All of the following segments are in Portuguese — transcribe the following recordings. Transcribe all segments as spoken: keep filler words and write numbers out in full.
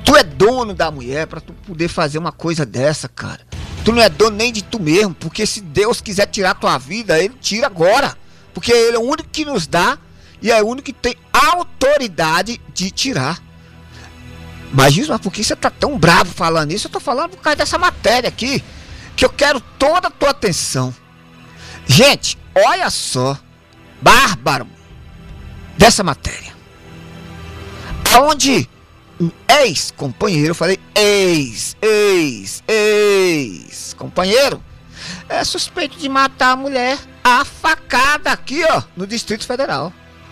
Tu é dono da mulher pra tu poder fazer uma coisa dessa, cara. Tu não é dono nem de tu mesmo, porque se Deus quiser tirar tua vida, Ele tira agora. Porque Ele é o único que nos dá e é o único que tem autoridade de tirar. Mas Gilson, mas por que você tá tão bravo falando isso? Eu tô falando por causa dessa matéria aqui, que eu quero toda a tua atenção. Gente, olha só, bárbaro dessa matéria. Aonde um ex-companheiro, eu falei ex, ex, ex-companheiro, é suspeito de matar a mulher a facada aqui, ó, no Distrito Federal.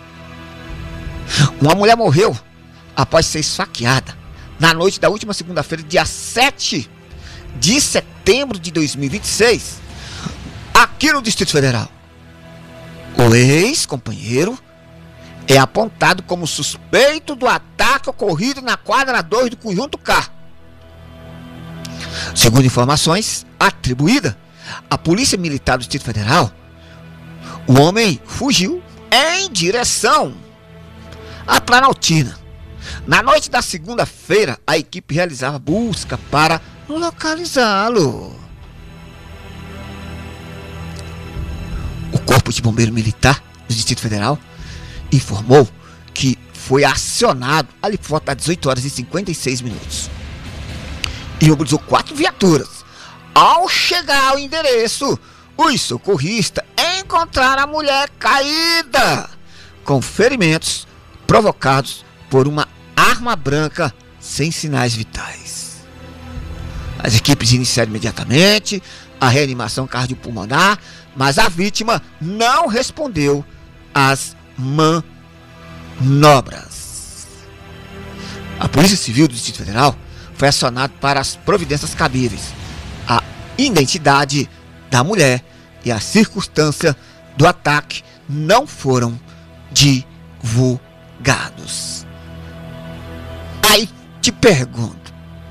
Uma mulher morreu após ser esfaqueada na noite da última segunda-feira, dia sete de setembro de dois mil e vinte e seis, aqui no Distrito Federal. O ex-companheiro é apontado como suspeito do ataque ocorrido na quadra dois do Conjunto K. Segundo informações atribuídas à Polícia Militar do Distrito Federal, o homem fugiu em direção à Planaltina. Na noite da segunda-feira, a equipe realizava busca para localizá-lo. O Corpo de Bombeiro Militar do Distrito Federal informou que foi acionado ali por volta das dezoito horas e cinquenta e seis minutos e mobilizou quatro viaturas. Ao chegar ao endereço, os socorristas encontraram a mulher caída com ferimentos provocados por uma arma branca sem sinais vitais. As equipes iniciaram imediatamente a reanimação cardiopulmonar, mas a vítima não respondeu às manobras. A Polícia Civil do Distrito Federal foi acionada para as providências cabíveis. A identidade da mulher e a circunstância do ataque não foram divulgados. Aí te pergunto,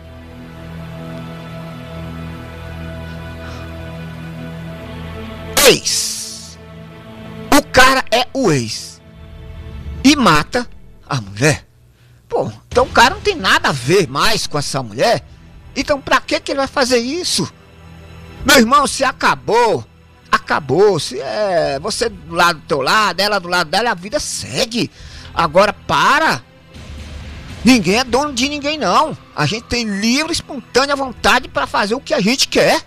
ex, o cara é o ex e mata a mulher. Pô, então o cara não tem nada a ver mais com essa mulher. Então pra que que ele vai fazer isso? Meu irmão, se acabou, acabou. Se é você do lado do teu lado, ela do lado dela, a vida segue. Agora para. Ninguém é dono de ninguém, não. A gente tem livre, espontânea vontade para fazer o que a gente quer.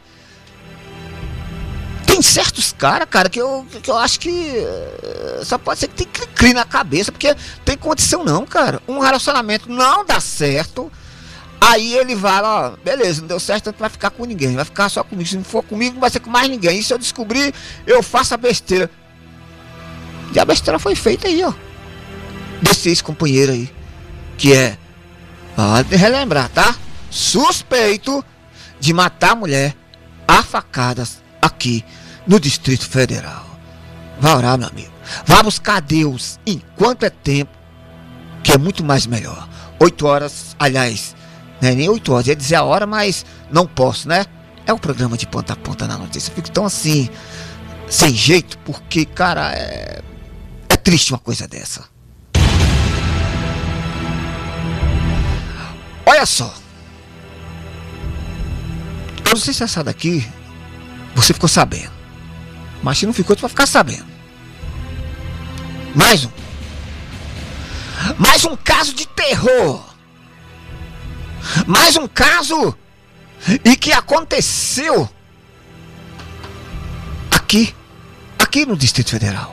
Tem certos caras, cara, que eu, que eu acho que só pode ser que tem cri-cri na cabeça, porque tem condição não, cara. Um relacionamento não dá certo, aí ele vai lá, ó, beleza, não deu certo, então vai ficar com ninguém, vai ficar só comigo. Se não for comigo, não vai ser com mais ninguém. E se eu descobrir, eu faço a besteira. E a besteira foi feita aí, ó, desse ex-companheiro aí, que é, pode relembrar, tá? Suspeito de matar a mulher a facadas aqui no Distrito Federal. Vá orar, meu amigo. Vá buscar Deus enquanto é tempo, que é muito mais melhor. Oito horas, aliás, não é nem oito horas, ia dizer a hora, mas não posso, né? É um programa de ponta a ponta na notícia. Eu fico tão assim, sem jeito, porque, cara, é, é triste uma coisa dessa. Olha só. Eu não sei se essa daqui você ficou sabendo. Mas se não ficou, tu vai ficar sabendo. Mais um. Mais um caso de terror. Mais um caso e que aconteceu aqui, aqui no Distrito Federal.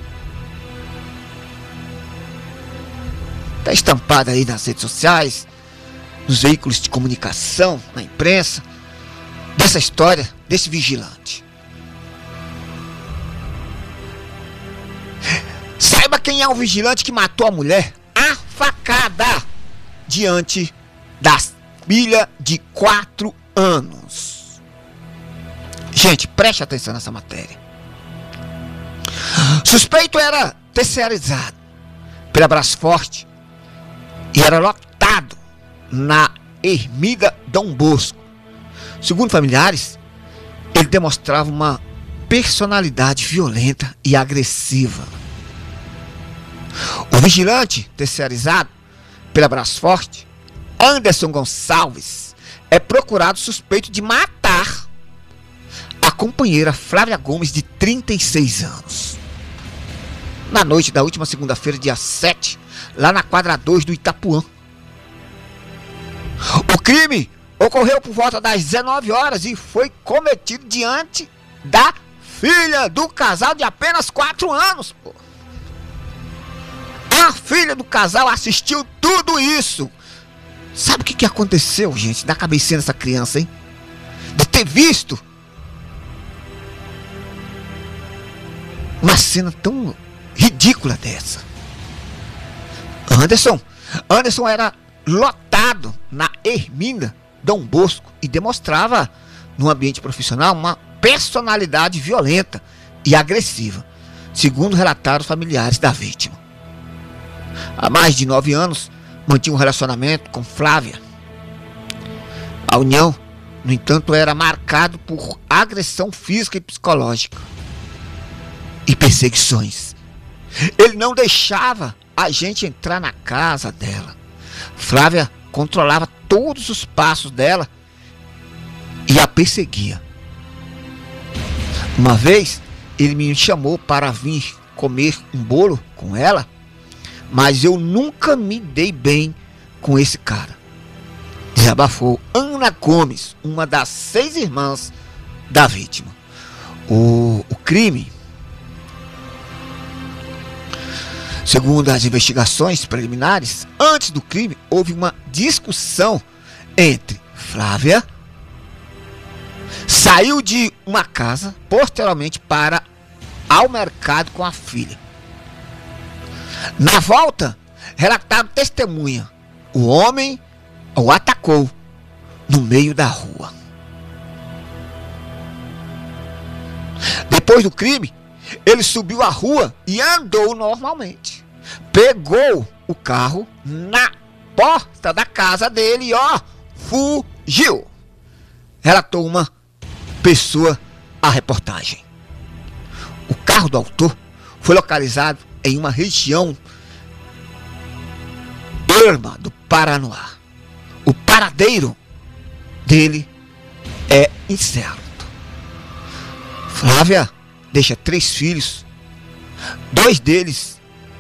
Está estampado aí nas redes sociais, nos veículos de comunicação, na imprensa, dessa história desse vigilante. Saiba quem é o vigilante que matou a mulher a facada diante da filha de quatro anos. Gente, preste atenção nessa matéria. Suspeito era terceirizado pela Brasforte e era lotado na Ermida Dom Bosco. Segundo familiares, ele demonstrava uma personalidade violenta e agressiva. O vigilante terceirizado pela Brasforte Anderson Gonçalves é procurado suspeito de matar a companheira Flávia Gomes, de trinta e seis anos. Na noite da última segunda-feira, dia sete, lá na quadra dois do Itapuã. O crime ocorreu por volta das dezenove horas e foi cometido diante da filha do casal de apenas quatro anos. Pô. A filha do casal assistiu tudo isso. Sabe o que, que aconteceu, gente? Da cabecinha dessa criança, hein? De ter visto uma cena tão ridícula dessa. Anderson, Anderson era lotado na Erminda Dom Bosco e demonstrava no ambiente profissional uma personalidade violenta e agressiva, segundo relataram os familiares da vítima. Há mais de nove anos mantinha um relacionamento com Flávia. A união, no entanto, era marcado por agressão física e psicológica e perseguições. Ele não deixava a gente entrar na casa dela. Flávia controlava todos os passos dela e a perseguia. Uma vez ele me chamou para vir comer um bolo com ela, mas eu nunca me dei bem com esse cara. Desabafou Ana Gomes, uma das seis irmãs da vítima. O, o crime, segundo as investigações preliminares, antes do crime houve uma discussão entre Flávia, saiu de uma casa, posteriormente para ao mercado com a filha. Na volta, relataram testemunha, o homem o atacou no meio da rua. Depois do crime, ele subiu a rua e andou normalmente. Pegou o carro na porta da casa dele e ó, fugiu. Relatou uma pessoa à reportagem. O carro do autor foi localizado em uma região erma do Paranoá. O paradeiro dele é incerto. Flávia deixa três filhos, dois deles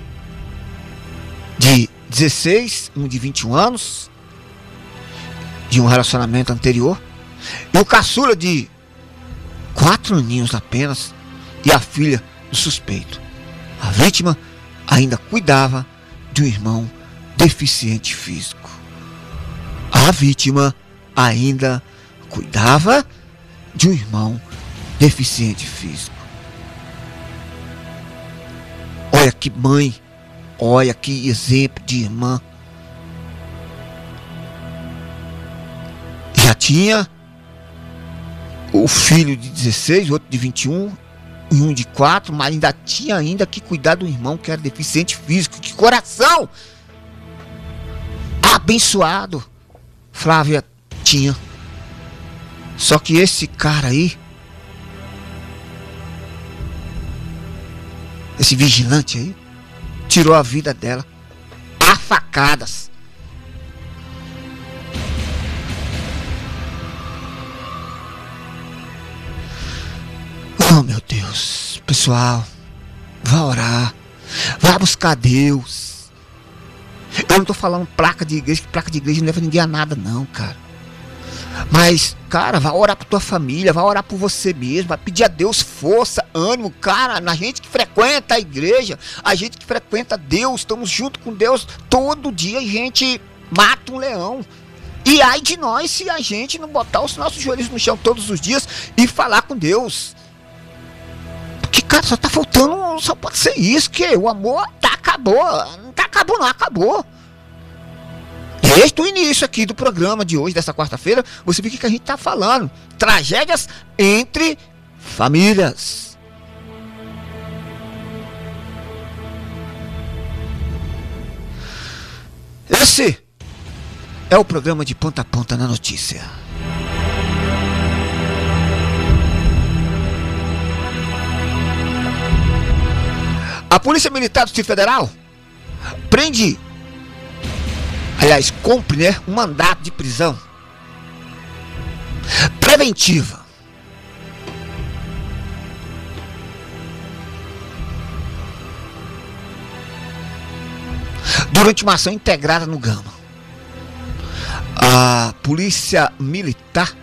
de dezesseis, um de vinte e um anos, de um relacionamento anterior, e o caçula de quatro aninhos apenas, e a filha do suspeito. A vítima ainda cuidava de um irmão deficiente físico. A vítima ainda cuidava de um irmão deficiente físico. Olha que mãe, olha que exemplo de irmã. Já tinha o filho de dezesseis, outro de vinte e um, e um de quatro, mas ainda tinha ainda que cuidar do irmão que era deficiente físico. Que coração abençoado Flávia tinha. Só que esse cara aí, esse vigilante aí, tirou a vida dela a facadas. Oh, meu Deus, pessoal, vá orar, vá buscar Deus. Eu não tô falando placa de igreja, que placa de igreja não leva ninguém a nada não, cara. Mas, cara, vai orar por tua família, vai orar por você mesmo, vai pedir a Deus força, ânimo, cara, na gente que frequenta a igreja, a gente que frequenta Deus, estamos junto com Deus, todo dia a gente mata um leão. E ai de nós se a gente não botar os nossos joelhos no chão todos os dias e falar com Deus. Porque, cara, só tá faltando, só pode ser isso, que o amor tá, acabou, não tá, acabou não, acabou. Desde o início aqui do programa de hoje, dessa quarta-feira, você vê o que a gente tá falando. Tragédias entre famílias. Esse é o programa de ponta a ponta na notícia. A Polícia Militar do Distrito Federal prende aliás, cumpre, né, um mandato de prisão preventiva. Durante uma ação integrada no Gama, a Polícia Militar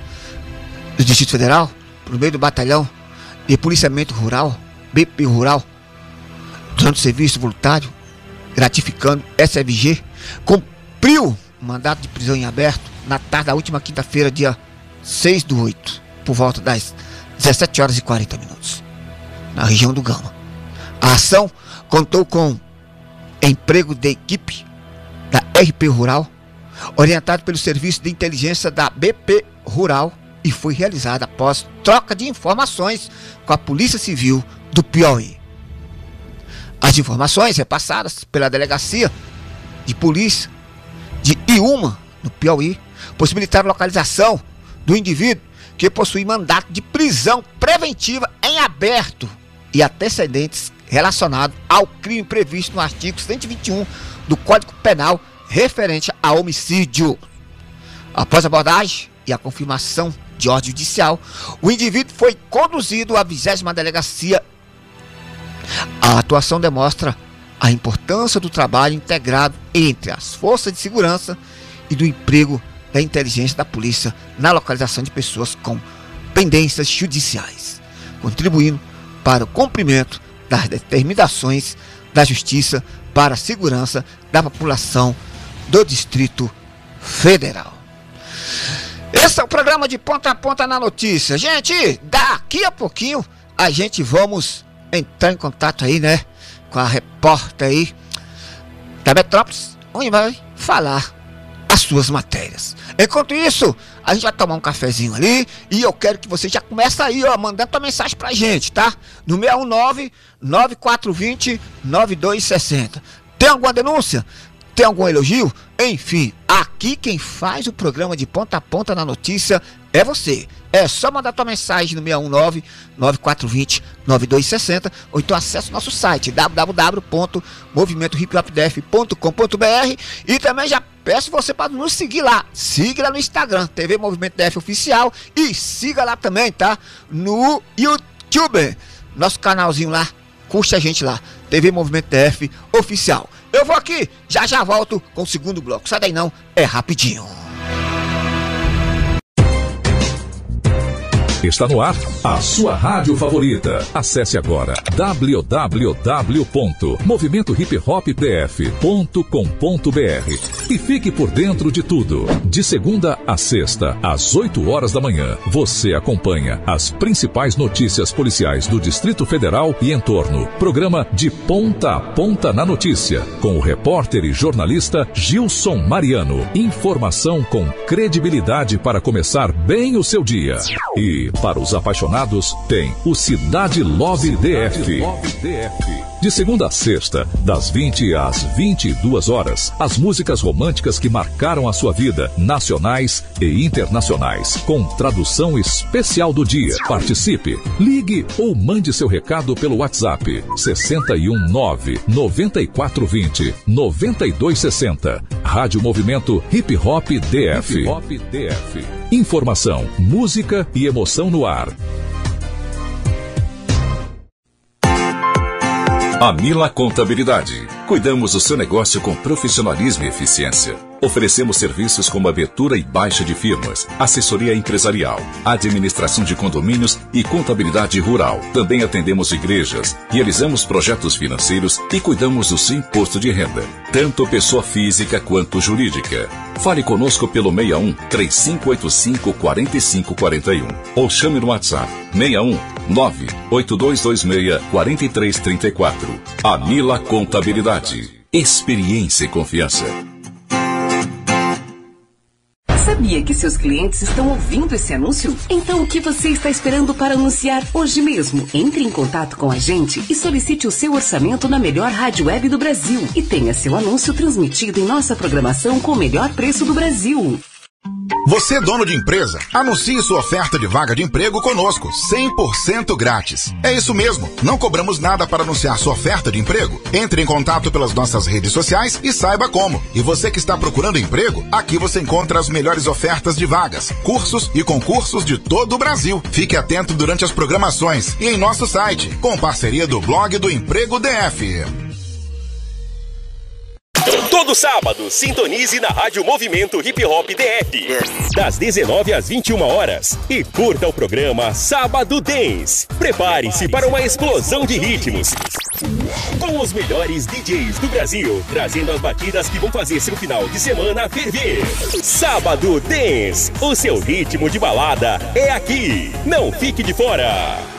do Distrito Federal, por meio do Batalhão de Policiamento Rural, B P Rural, durante o serviço voluntário, gratificando S F G, cumpriu o mandato de prisão em aberto na tarde da última quinta-feira, dia seis do oito, por volta das dezessete horas e quarenta minutos, na região do Gama. A ação contou com emprego de equipe da R P Rural, orientado pelo Serviço de Inteligência da B P Rural, e foi realizada após troca de informações com a Polícia Civil do Piauí. As informações repassadas pela Delegacia de Polícia de Iuma, no Piauí, possibilitaram a localização do indivíduo que possui mandato de prisão preventiva em aberto e antecedentes relacionados ao crime previsto no artigo cento e vinte e um do Código Penal referente a homicídio. Após a abordagem e a confirmação de ordem judicial, o indivíduo foi conduzido à vigésima Delegacia. A atuação demonstra a importância do trabalho integrado entre as forças de segurança e do emprego da inteligência da polícia na localização de pessoas com pendências judiciais, contribuindo para o cumprimento das determinações da Justiça para a segurança da população do Distrito Federal. Esse é o programa de Ponta a Ponta na Notícia. Gente, daqui a pouquinho a gente vamos entrar em contato aí, né, com a repórter aí da Metrópolis, onde vai falar as suas matérias. Enquanto isso, a gente vai tomar um cafezinho ali e eu quero que você já comece aí, ó, mandando tua mensagem pra gente, tá? No seis um nove, nove quatro dois zero, nove dois seis zero. Tem alguma denúncia? Tem algum elogio? Enfim, aqui quem faz o programa de Ponta a Ponta na Notícia é você. É só mandar tua mensagem no seis um nove, nove quatro dois zero, nove dois seis zero ou então acesse o nosso site w w w ponto movimento hip hop d f ponto com ponto b r e também já peço você para nos seguir lá. Siga lá no Instagram, T V Movimento D F Oficial, e siga lá também, tá? No YouTube, nosso canalzinho lá, curte a gente lá, T V Movimento D F Oficial. Eu vou aqui, já já volto com o segundo bloco. Sai daí não, é rapidinho. Está no ar a sua rádio favorita. Acesse agora w w w ponto movimento hip hop d f ponto com ponto b r e fique por dentro de tudo. De segunda a sexta, às oito horas da manhã, você acompanha as principais notícias policiais do Distrito Federal e entorno. Programa de Ponta a Ponta na Notícia, com o repórter e jornalista Gilson Mariano. Informação com credibilidade para começar bem o seu dia. E para os apaixonados, tem o Cidade Love D F. De segunda a sexta, das vinte às vinte e duas horas, as músicas românticas que marcaram a sua vida, nacionais e internacionais, com tradução especial do dia. Participe, ligue ou mande seu recado pelo WhatsApp seis um nove, nove quatro dois zero, nove dois seis zero. Rádio Movimento Hip Hop D F. Informação, música e emoção no ar. Amila Contabilidade. Cuidamos do seu negócio com profissionalismo e eficiência. Oferecemos serviços como abertura e baixa de firmas, assessoria empresarial, administração de condomínios e contabilidade rural. Também atendemos igrejas, realizamos projetos financeiros e cuidamos do seu imposto de renda, tanto pessoa física quanto jurídica. Fale conosco pelo seis um, três cinco oito cinco, quatro cinco quatro um ou chame no WhatsApp seis um nove, oito dois dois seis, quatro três três quatro. Amila Contabilidade. Experiência e confiança. Sabia que seus clientes estão ouvindo esse anúncio? Então o que você está esperando para anunciar hoje mesmo? Entre em contato com a gente e solicite o seu orçamento na melhor rádio web do Brasil e tenha seu anúncio transmitido em nossa programação com o melhor preço do Brasil. Você, dono de empresa, anuncie sua oferta de vaga de emprego conosco, cem por cento grátis. É isso mesmo, não cobramos nada para anunciar sua oferta de emprego. Entre em contato pelas nossas redes sociais e saiba como. E você que está procurando emprego, aqui você encontra as melhores ofertas de vagas, cursos e concursos de todo o Brasil. Fique atento durante as programações e em nosso site, com parceria do blog do Emprego D F. Todo sábado, sintonize na Rádio Movimento Hip Hop D F, das dezenove às vinte e uma horas, e curta o programa Sábado Dance. Prepare-se para uma explosão de ritmos, com os melhores D Js do Brasil, trazendo as batidas que vão fazer seu final de semana ferver. Sábado Dance, o seu ritmo de balada é aqui. Não fique de fora.